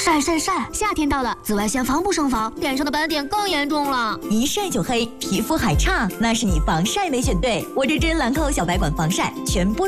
晒！夏天到了，紫外线防不胜防，脸上的斑点更严重了。 一晒就黑，皮肤还差，那是你防晒没选对。我这支兰蔻小白管防晒全播。